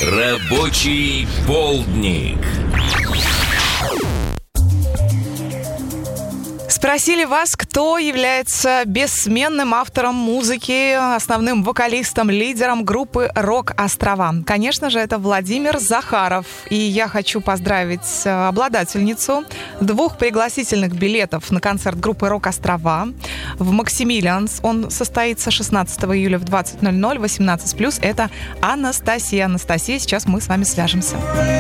Рабочий полдник. Спросили вас, кто является бессменным автором музыки, основным вокалистом, лидером группы «Рок-Острова». Конечно же, это Владимир Захаров. И я хочу поздравить обладательницу 2 пригласительных билетов на концерт группы «Рок-Острова» в Максимилианс. Он состоится 16 июля в 20:00, 18+. Это Анастасия. Анастасия, сейчас мы с вами свяжемся.